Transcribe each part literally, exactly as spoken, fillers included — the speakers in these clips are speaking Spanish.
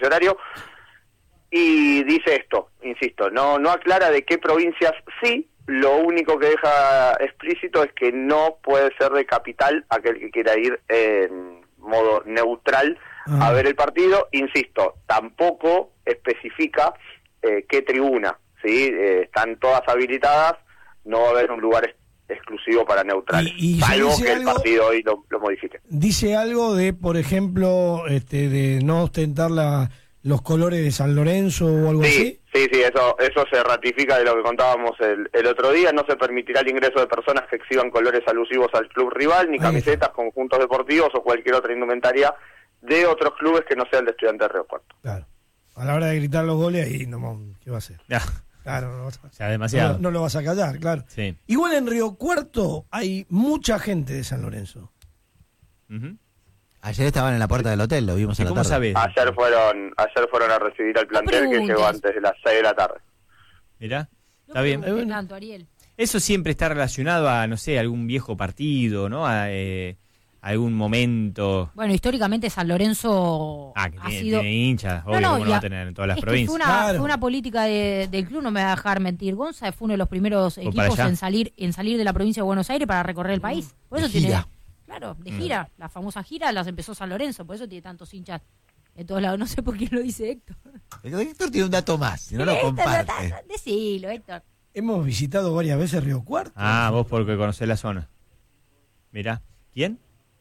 diccionario, y dice esto, insisto, no, no aclara de qué provincias sí, lo único que deja explícito es que no puede ser de capital aquel que quiera ir en modo neutral ah. a ver el partido, insisto, tampoco especifica eh, qué tribuna, ¿sí? Eh, están todas habilitadas, no va a haber un lugar exclusivo para neutrales, y, y salvo que algo, el partido hoy lo, lo modifique. Dice algo de, por ejemplo, este, de no ostentar la, los colores de San Lorenzo o algo sí, así. Sí, sí, eso eso se ratifica de lo que contábamos el, el otro día. No se permitirá el ingreso de personas que exhiban colores alusivos al club rival, ni camisetas, conjuntos deportivos o cualquier otra indumentaria de otros clubes que no sean de Estudiantes de Río Cuarto. Claro. A la hora de gritar los goles, ahí no, ¿qué va a hacer? Ya. Claro, no, ya demasiado. No, no lo vas a callar, claro. Sí. Igual en Río Cuarto hay mucha gente de San Lorenzo. Uh-huh. Ayer estaban en la puerta del hotel, lo vimos en la ¿Cómo tarde. sabés? Ayer fueron ayer fueron a recibir al plantel que llegó antes de las seis de la tarde. Mirá, está no bien. Tanto, Ariel. Eso siempre está relacionado a, no sé, algún viejo partido, ¿no? A eh, algún momento. Bueno, históricamente San Lorenzo ah, que ha tiene, sido... tiene hinchas, obvio, no, no, como lo va a tener en todas las es provincias. Fue una, claro. fue una política de, del club, no me va a dejar mentir. Gonza fue uno de los primeros ¿Fue equipos en salir en salir de la provincia de Buenos Aires para recorrer el país. Por eso de tiene... gira. Claro, de gira. Mm. La famosa gira las empezó San Lorenzo, por eso tiene tantos hinchas de todos lados. No sé por qué lo dice Héctor. Pero Héctor tiene un dato más, si no lo Héctor, comparte. No, decilo, Héctor. Hemos visitado varias veces Río Cuarto. Ah, vos porque conocés la zona. Mirá. ¿Quién?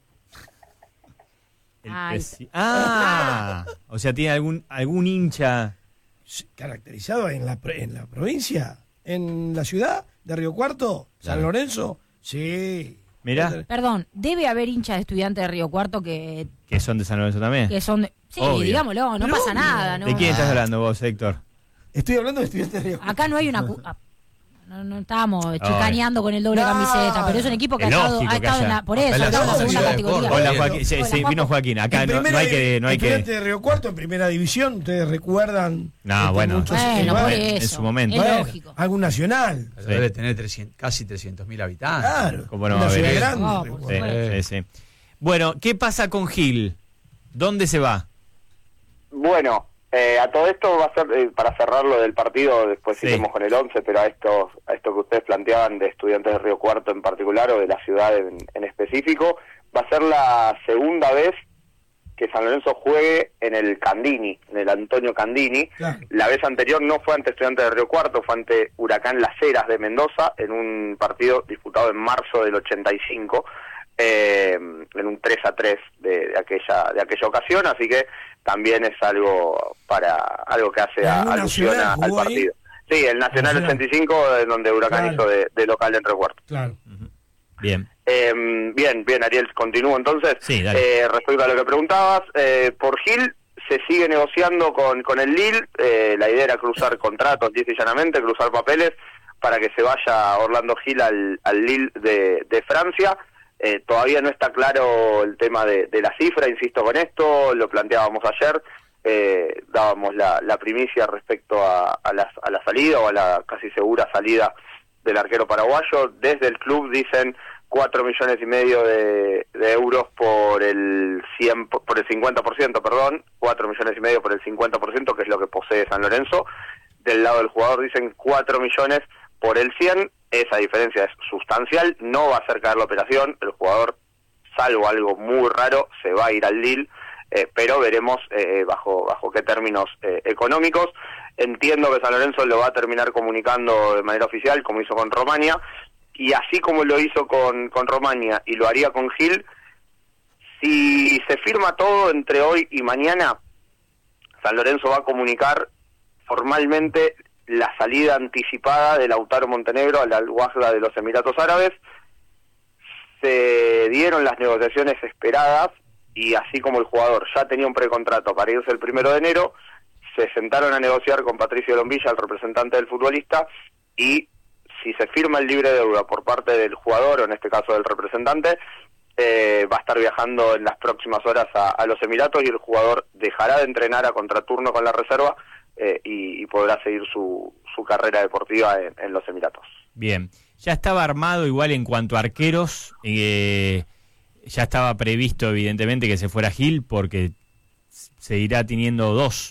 El presi- ah, o sea, tiene algún algún hincha caracterizado en la en la provincia, en la ciudad de Río Cuarto, San claro. Lorenzo. Sí. Mirá. Perdón, debe haber hinchas de Estudiantes de Río Cuarto que... ¿Que son de San Lorenzo también? Que son de, sí, obvio. Digámoslo, no Pero pasa obvio. nada. ¿No? ¿De quién estás hablando vos, Héctor? Estoy hablando de Estudiantes de Río Cuarto. Acá no hay una... No, no estábamos chicaneando con el doble no. camiseta, pero es un equipo que Es ha estado, lógico ha estado que en la, haya. por eso, ha estado en la segunda categoría. Hola, Joaquín. Sí, Hola, sí, vino Joaquín. Acá no, no hay que... No hay Estudiantes que... de Río Cuarto en primera división, ustedes recuerdan. No, este, bueno. muchos- Bueno, bueno, por en eso. su momento. Es bueno, lógico. algo nacional. Pero debe tener trescientos, casi trescientos mil habitantes. Claro. ¿Cómo no va una a haber ciudad eso? grande. No, Río por Cuarto. Sí, sí, sí. Bueno, ¿qué pasa con Gil? ¿Dónde se va? Bueno, eh, a todo esto va a ser, eh, para cerrar lo del partido, después Sí. iremos con el once, pero a esto, a esto que ustedes planteaban de Estudiantes de Río Cuarto en particular, o de la ciudad en, en específico, va a ser la segunda vez que San Lorenzo juegue en el Candini, en el Antonio Candini. Claro. La vez anterior no fue ante Estudiantes de Río Cuarto, fue ante Huracán Las Heras de Mendoza, en un partido disputado en marzo del ochenta y cinco, eh, en un tres a tres de, de aquella de aquella ocasión, así que también es algo para algo que hace a, alusión a, al partido. Ahí? Sí, el Nacional, Nacional ochenta y cinco, en donde Huracán claro. hizo de, de local en Río Cuarto. Claro. Bien. Eh, bien, bien, Ariel, continúo entonces. Sí, dale. Eh, respecto a lo que preguntabas, eh, por Gil se sigue negociando con, con el Lille. Eh, la idea era cruzar contratos, lisa y llanamente, cruzar papeles para que se vaya Orlando Gil al, al Lille de, de Francia. Eh, todavía no está claro el tema de, de la cifra, insisto con esto, lo planteábamos ayer, eh, dábamos la, la primicia respecto a, a, la, a la salida o a la casi segura salida del arquero paraguayo. Desde el club dicen cuatro millones y medio de, de euros por el cien, por el cincuenta por ciento, perdón, cuatro millones y medio por el cincuenta por ciento, que es lo que posee San Lorenzo. Del lado del jugador dicen cuatro millones por el cien. Esa diferencia es sustancial, no va a hacer caer la operación, el jugador, salvo algo muy raro, se va a ir al Lille, eh, pero veremos eh, bajo bajo qué términos eh, económicos. Entiendo que San Lorenzo lo va a terminar comunicando de manera oficial, como hizo con Romania, y así como lo hizo con, con Romania y lo haría con Gil, si se firma todo entre hoy y mañana, San Lorenzo va a comunicar formalmente la salida anticipada de Lautaro Montenegro al Al-Wahda de los Emiratos Árabes. Se dieron las negociaciones esperadas y así como el jugador ya tenía un precontrato para irse el primero de enero, se sentaron a negociar con Patricio Lombilla, el representante del futbolista, y si se firma el libre deuda por parte del jugador, o en este caso del representante, eh, va a estar viajando en las próximas horas a, a los Emiratos y el jugador dejará de entrenar a contraturno con la reserva eh, y, y podrá seguir su, su carrera deportiva en, en los Emiratos. Bien, ya estaba armado igual en cuanto a arqueros, eh, ya estaba previsto evidentemente que se fuera Gil porque se irá teniendo dos